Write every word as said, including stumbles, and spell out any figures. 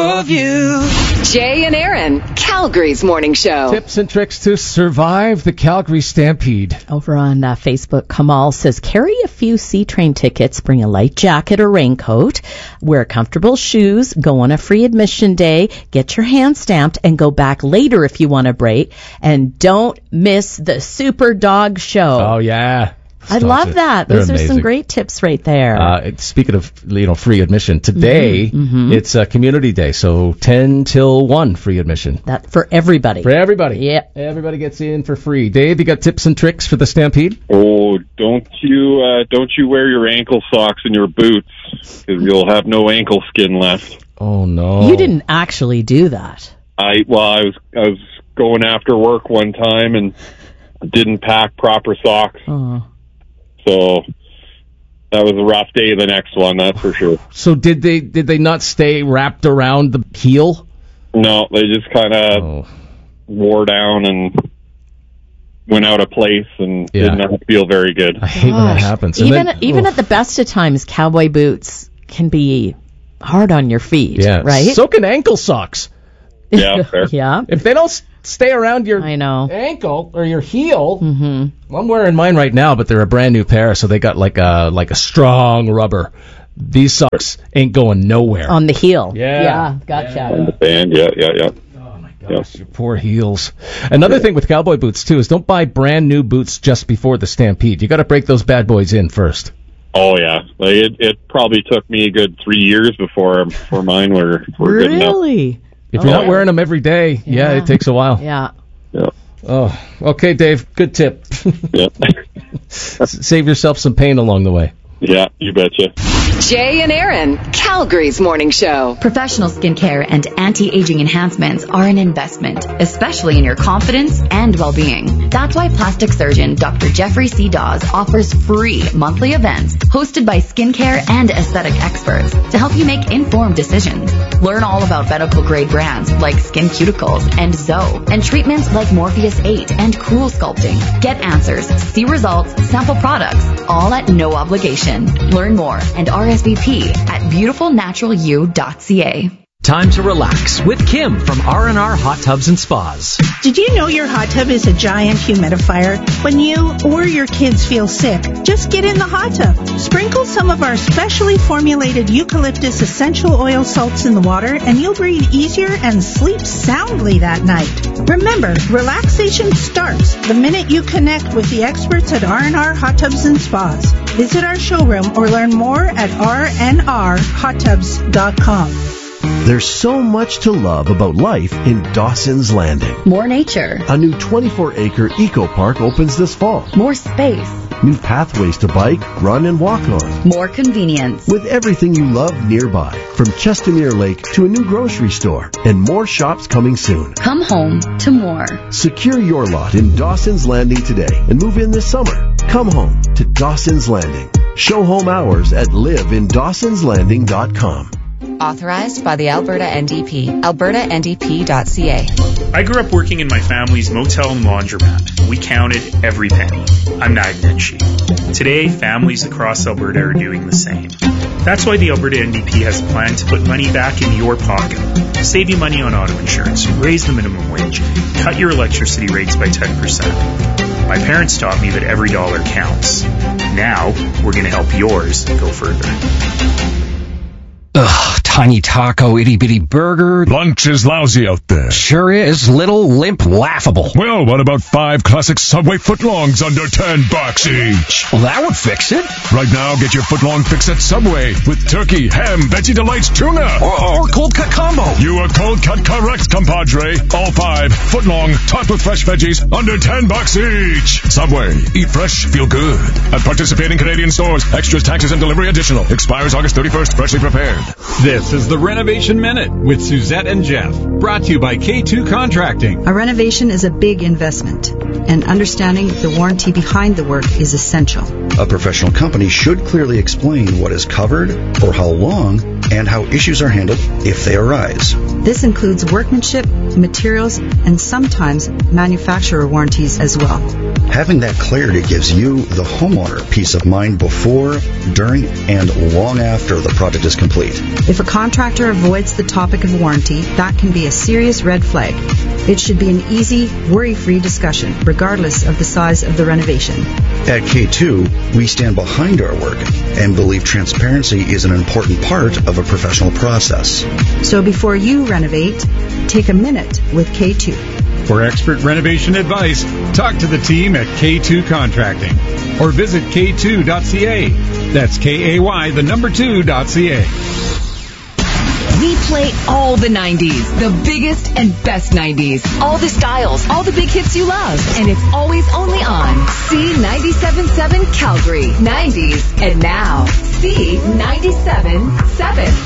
of you. Jay and Aaron, Calgary's morning show. Tips and tricks to survive the Calgary Stampede. Over on uh, Facebook, Kamal says, carry a few C-Train tickets, bring a light jacket or raincoat, wear comfortable shoes, go on a free admission day, get your hand stamped, and go back later if you want a break. And don't miss the Super Dog Show. Oh, yeah. I Stop love it. that. They're Those are amazing. some great tips right there. Uh, speaking of, you know, free admission, today Mm-hmm, mm-hmm. it's uh, Community Day, so ten till one free admission. That for everybody. For everybody. Yeah. Everybody gets in for free. Dave, you got tips and tricks for the Stampede? Oh, don't you uh, don't you wear your ankle socks in your boots, because you'll have no ankle skin left. Oh, no. You didn't actually do that. I well, I was I was going after work one time and didn't pack proper socks. Oh. So that was a rough day the next one, that's for sure. So did they did they not stay wrapped around the heel? No, they just kind of Oh. wore down and went out of place and Yeah. did not feel very good. I hate when that happens. And Even then- even oh. at the best of times, cowboy boots can be hard on your feet, Yeah. right? So can ankle socks. Yeah, fair. Yeah. If they don't s- stay around your I know. ankle or your heel, Mm-hmm. well, I'm wearing mine right now, but they're a brand new pair, so they got like a like a strong rubber. These socks ain't going nowhere. On the heel. Yeah. Yeah, gotcha. On the band, yeah, yeah, yeah. Oh my gosh, your poor heels. Another thing with cowboy boots too is don't buy brand new boots just before the Stampede. You got to break those bad boys in first. Oh yeah, like it, it probably took me a good three years before before mine were, were good enough. Really? If you're Oh. not wearing them every day, yeah, Yeah. it takes a while. Yeah. Yeah, Oh, okay, Dave. Good tip. yeah, Save yourself some pain along the way. yeah. You betcha. Jay and Aaron, Calgary's morning show. Professional skincare and anti-aging enhancements are an investment, especially in your confidence and well-being. That's why plastic surgeon Doctor Jeffrey C. Dawes offers free monthly events hosted by skincare and aesthetic experts to help you make informed decisions. Learn all about medical-grade brands like Skin Cuticles and Zoe, and treatments like Morpheus eight and Cool Sculpting. Get answers, see results, sample products, all at no obligation. Learn more and R S V P at beautiful natural u dot c a. Time to relax with Kim from R and R Hot Tubs and Spas. Did you know your hot tub is a giant humidifier? When you or your kids feel sick, just get in the hot tub. Sprinkle some of our specially formulated eucalyptus essential oil salts in the water and you'll breathe easier and sleep soundly that night. Remember, relaxation starts the minute you connect with the experts at R and R Hot Tubs and Spas. Visit our showroom or learn more at r n r hot tubs dot com. There's so much to love about life in Dawson's Landing. More nature, A new twenty-four acre eco park opens this fall. more space, New pathways to bike, run, and walk on. more convenience. With everything you love nearby, from Chestermere Lake to a new grocery store, and more shops coming soon. Come home to more. Secure your lot in Dawson's Landing today and move in this summer. Come home to Dawson's Landing. Show home hours at live in dawsons landing dot com. Authorized by the Alberta N D P. alberta n d p dot c a. I grew up working in my family's motel and laundromat. We counted every penny. I'm Nag Nenshi. Today, families across Alberta are doing the same. That's why the Alberta N D P has a plan to put money back in your pocket. Save you money on auto insurance, raise the minimum wage, cut your electricity rates by ten percent. My parents taught me that every dollar counts. Now, we're going to help yours go further. Ugh, tiny taco, itty bitty burger. Lunch is lousy out there. Sure is. Little, limp, laughable. Well, what about five classic Subway footlongs under ten bucks each? Well, that would fix it. Right now, get your footlong fix at Subway with turkey, ham, Veggie Delights, tuna. Or, or cold cut combo. You are cold cut correct, compadre. All five footlong, topped with fresh veggies, under ten bucks each. Subway. Eat fresh, feel good. At participating Canadian stores. Extras, taxes, and delivery additional. Expires August thirty-first. Freshly prepared. This is the Renovation Minute with Suzette and Jeff, brought to you by K two Contracting. A renovation is a big investment, and understanding the warranty behind the work is essential. A professional company should clearly explain what is covered, for how long, and how issues are handled if they arise. This includes workmanship, materials, and sometimes manufacturer warranties as well. Having that clarity gives you, the homeowner, peace of mind before, during, and long after the project is complete. If a contractor avoids the topic of warranty, that can be a serious red flag. It should be an easy, worry-free discussion, regardless of the size of the renovation. At K two, we stand behind our work and believe transparency is an important part of a professional process. So before you renovate, take a minute with K two. For expert renovation advice, talk to the team at K two Contracting or visit K two dot C A. That's K A Y, the number two dot C A. We play all the nineties, the biggest and best nineties, all the styles, all the big hits you love, and it's always only on C ninety-seven point seven Calgary, nineties, and now C ninety-seven point seven.